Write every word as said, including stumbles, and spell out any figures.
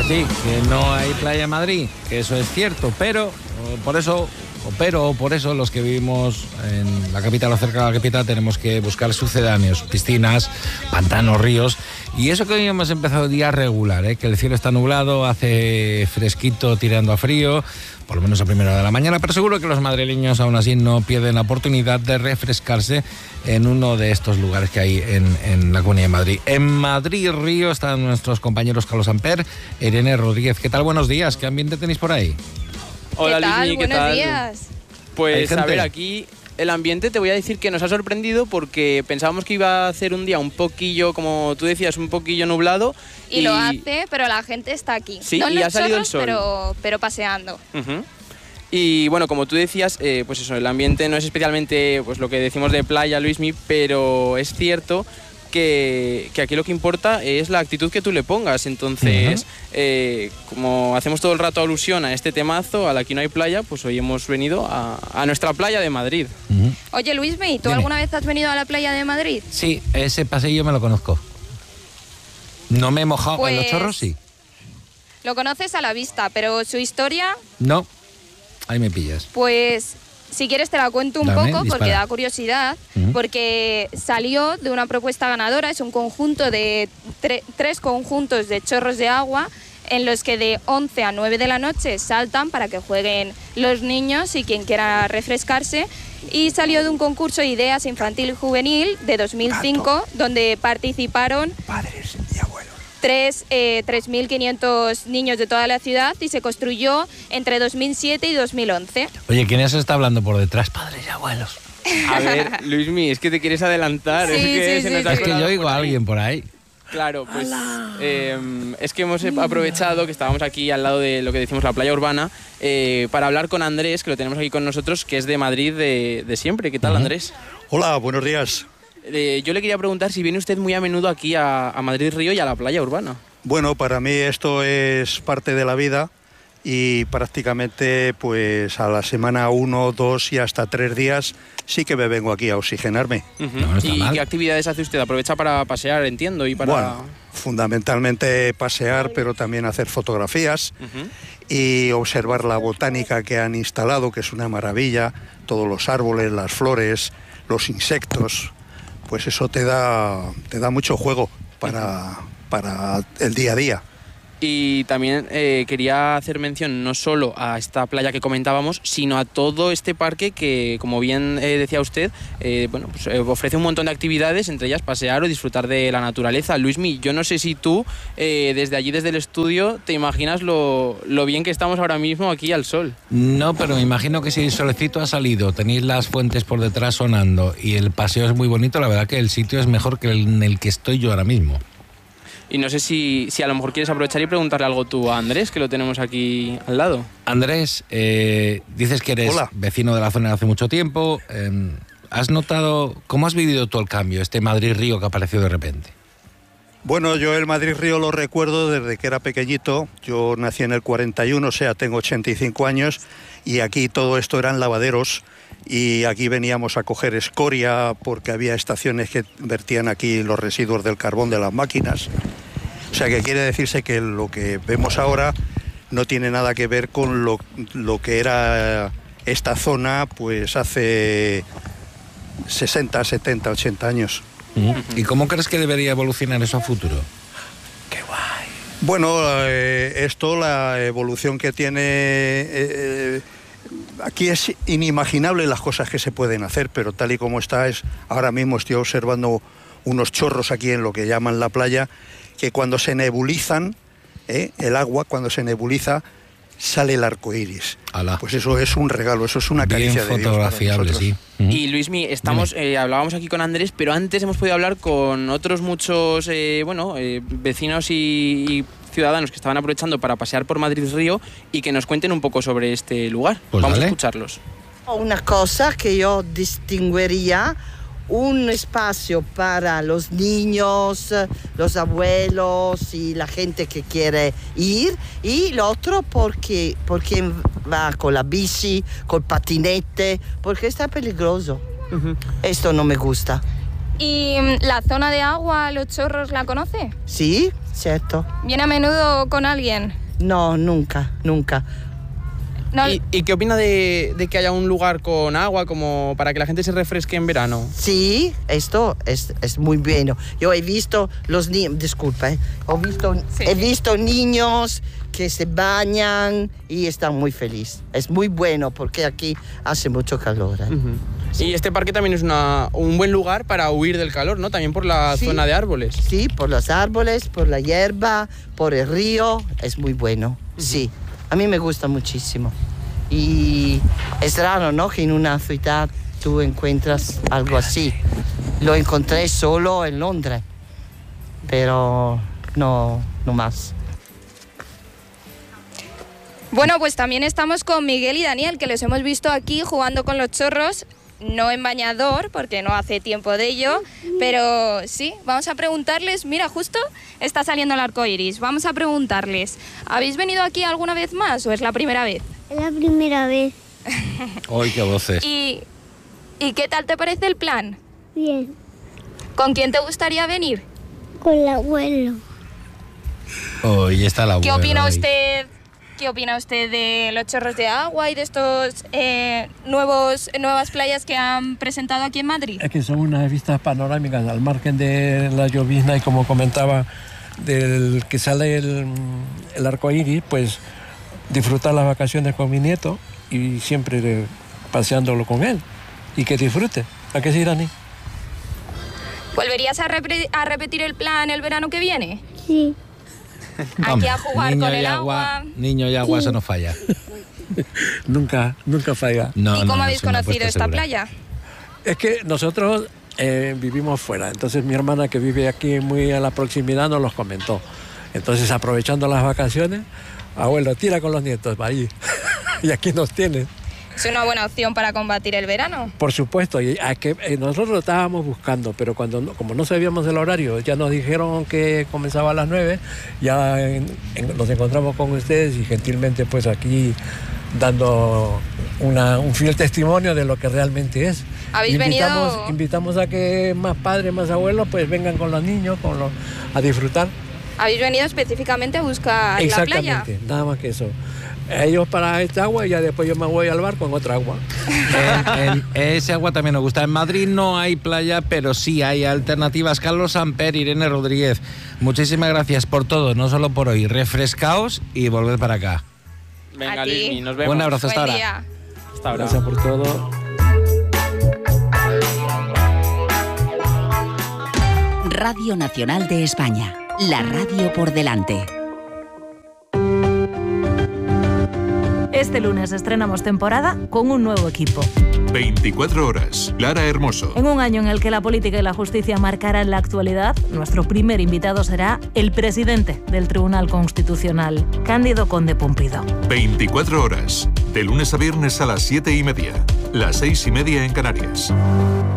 Sí, que no hay playa en Madrid, que eso es cierto, pero por eso, pero por eso los que vivimos en la capital o cerca de la capital tenemos que buscar sucedáneos, piscinas, pantanos, ríos. Y eso que hoy hemos empezado el día regular, ¿eh? Que el cielo está nublado, hace fresquito tirando a frío, por lo menos a primera hora de la mañana, pero seguro que los madrileños aún así no pierden la oportunidad de refrescarse en uno de estos lugares que hay en, en la Comunidad de Madrid. En Madrid Río están nuestros compañeros Carlos Amper, Irene Rodríguez. ¿Qué tal? Buenos días. ¿Qué ambiente tenéis por ahí? Hola, ¿Qué tal? Luismi, ¿qué Buenos tal? días. Pues a ver, aquí el ambiente te voy a decir que nos ha sorprendido porque pensábamos que iba a hacer un día un poquillo, como tú decías, un poquillo nublado. Y, y lo hace, pero la gente está aquí. Sí, no en y los ha salido chorros, el sol. Pero, pero paseando. Uh-huh. Y bueno, como tú decías, eh, pues eso, el ambiente no es especialmente pues lo que decimos de playa, Luismi, pero es cierto que, que aquí lo que importa es la actitud que tú le pongas. Entonces, uh-huh. eh, como hacemos todo el rato alusión a este temazo, a la Aquí no hay playa, pues hoy hemos venido a, a nuestra playa de Madrid. Uh-huh. Oye, Luismi, ¿tú Dime. alguna vez has venido a la playa de Madrid? Sí, ese pasillo me lo conozco. No me he mojado, Pues, en los chorros sí. Lo conoces a la vista, pero su historia, No, ahí me pillas. pues si quieres te la cuento un Dame, poco dispara. porque da curiosidad, Uh-huh. porque salió de una propuesta ganadora, es un conjunto de tre- tres conjuntos de chorros de agua en los que de once a nueve de la noche saltan para que jueguen los niños y quien quiera refrescarse, y salió de un concurso de ideas infantil y juvenil de dos mil cinco donde participaron padres y abuelos. tres, eh, tres mil quinientos niños de toda la ciudad y se construyó entre dos mil siete y dos mil once. Oye, ¿quién es está hablando por detrás? Padres y abuelos. A ver, Luismi, es que te quieres adelantar. Sí, es que sí, se sí, nos sí. ha Es que colado yo oigo por a ahí. alguien por ahí. Claro, pues eh, es que hemos aprovechado que estábamos aquí al lado de lo que decimos la playa urbana eh, para hablar con Andrés, que lo tenemos aquí con nosotros, que es de Madrid de, de siempre. ¿Qué tal, Uh-huh. Andrés? Hola, buenos días. Eh, yo le quería preguntar si viene usted muy a menudo aquí a, a Madrid Río y a la playa urbana. Bueno, para mí esto es parte de la vida y prácticamente pues a la semana uno, dos y hasta tres días sí que me vengo aquí a oxigenarme. Uh-huh. No, no está ¿Y mal. qué actividades hace usted? ¿Aprovecha para pasear, entiendo? Y para... Bueno, fundamentalmente pasear, pero también hacer fotografías Uh-huh. y observar la botánica que han instalado, que es una maravilla, todos los árboles, las flores, los insectos, pues eso te da, te da mucho juego para, para el día a día. Y también eh, quería hacer mención no solo a esta playa que comentábamos, sino a todo este parque que, como bien eh, decía usted, eh, bueno, pues, eh, ofrece un montón de actividades, entre ellas pasear o disfrutar de la naturaleza. Luismi, yo no sé si tú, eh, desde allí, desde el estudio, te imaginas lo, lo bien que estamos ahora mismo aquí al sol. No, pero me imagino que si el solecito ha salido, tenéis las fuentes por detrás sonando y el paseo es muy bonito, la verdad que el sitio es mejor que el en el que estoy yo ahora mismo. Y no sé si, si a lo mejor quieres aprovechar y preguntarle algo tú a Andrés, que lo tenemos aquí al lado. Andrés, eh, dices que eres Hola. vecino de la zona hace mucho tiempo. Eh, ¿Has notado, cómo has vivido tú el cambio, este Madrid-Río que apareció de repente? Bueno, yo el Madrid-Río lo recuerdo desde que era pequeñito. Yo nací en el cuarenta y uno, o sea, tengo ochenta y cinco años, y aquí todo esto eran lavaderos y aquí veníamos a coger escoria porque había estaciones que vertían aquí los residuos del carbón de las máquinas. O sea, que quiere decirse que lo que vemos ahora no tiene nada que ver con lo, lo que era esta zona pues hace sesenta, setenta, ochenta años. Uh-huh. ¿Y cómo crees que debería evolucionar eso a futuro? ¡Qué guay! Bueno, eh, esto, la evolución que tiene... Eh, aquí es inimaginable las cosas que se pueden hacer, pero tal y como está, es, ahora mismo estoy observando unos chorros aquí en lo que llaman la playa, que cuando se nebulizan, eh, el agua, cuando se nebuliza, sale el arco iris. Alá. Pues eso es un regalo, eso es una Bien caricia de Dios para fotografiable, nosotros. sí. Uh-huh. Y Luismi, estamos, eh, hablábamos aquí con Andrés, pero antes hemos podido hablar con otros muchos eh, bueno, eh, vecinos y, y ciudadanos que estaban aprovechando para pasear por Madrid Río y que nos cuenten un poco sobre este lugar. Pues Vamos dale. a escucharlos. Una cosa que yo distinguiría, un espacio para los niños, los abuelos y la gente que quiere ir, y lo otro porque, porque va con la bici, con patinete, porque está peligroso. Uh-huh. Esto no me gusta. ¿Y mm, la zona de agua, los chorros, la conoce? Sí, cierto. ¿Viene a menudo con alguien? No, nunca, nunca. No. ¿Y, ¿Y qué opina de, de que haya un lugar con agua como para que la gente se refresque en verano? Sí, esto es, es muy bueno. Yo he visto los niños, disculpa, ¿eh? he, visto, Sí. he visto niños que se bañan y están muy felices. Es muy bueno porque aquí hace mucho calor. ¿eh? Uh-huh. Sí. Y este parque también es una, un buen lugar para huir del calor, ¿no? También por la Sí. zona de árboles. Sí, por los árboles, por la hierba, por el río, es muy bueno. Uh-huh. Sí, a mí me gusta muchísimo. Y es raro, ¿no? Que en una ciudad tú encuentras algo así. Lo encontré solo en Londres, pero no, no más. Bueno, pues también estamos con Miguel y Daniel, que los hemos visto aquí jugando con los chorros, no en bañador, porque no hace tiempo de ello, pero sí, vamos a preguntarles, mira, justo está saliendo el arco iris, vamos a preguntarles, ¿habéis venido aquí alguna vez más o es la primera vez? Es la primera vez. ¡Ay, qué voces! ¿Y, ¿Y qué tal te parece el plan? Bien. ¿Con quién te gustaría venir? Con el abuelo. Hoy está la ¿Qué abuela opina ahí. usted? ¿Qué opina usted de los chorros de agua y de estos eh, nuevos nuevas playas que han presentado aquí en Madrid? Es que son unas vistas panorámicas al margen de la llovizna y, como comentaba, del que sale el, el arco iris, pues disfrutar las vacaciones con mi nieto y siempre de, paseándolo con él y que disfrute. ¿A qué sí, Dani? ¿Volverías a, repre- a repetir el plan el verano que viene? Sí. Aquí Hombre, a jugar niño con y el agua. agua. Niño y agua, eso no falla. Nunca, nunca falla. No, ¿Y cómo no, habéis es una conocido apuesta esta segura. playa? Es que nosotros eh, vivimos fuera, entonces mi hermana, que vive aquí muy a la proximidad, nos los comentó. Entonces, aprovechando las vacaciones, abuelo, tira con los nietos, va allí. Y aquí nos tienen. Es una buena opción para combatir el verano. Por supuesto, y a que, eh, nosotros lo estábamos buscando, pero cuando no- como no sabíamos el horario, ya nos dijeron que comenzaba a las nueve, ya en- en- nos encontramos con ustedes y gentilmente pues aquí dando una, un fiel testimonio de lo que realmente es. ¿Habéis invitamos, venido? invitamos a que más padres, más abuelos pues vengan con los niños con los, a disfrutar. ¿Habéis venido específicamente a buscar la playa? Exactamente, nada más que eso. Ellos para esta agua y ya después yo me voy al bar con otra agua. En, en ese agua también nos gusta. En Madrid no hay playa, pero sí hay alternativas. Carlos Samper, Irene Rodríguez, muchísimas gracias por todo, no solo por hoy. Refrescaos y volved para acá. Venga, A ti. Luismi, nos vemos. Un abrazo, hasta Buen ahora. día. Hasta ahora. Gracias por todo. Radio Nacional de España, la radio por delante. Este lunes estrenamos temporada con un nuevo equipo. veinticuatro horas. Lara Hermoso. En un año en el que la política y la justicia marcarán la actualidad, nuestro primer invitado será el presidente del Tribunal Constitucional, Cándido Conde Pumpido. veinticuatro horas. De lunes a viernes a las siete y media. Las seis y media en Canarias.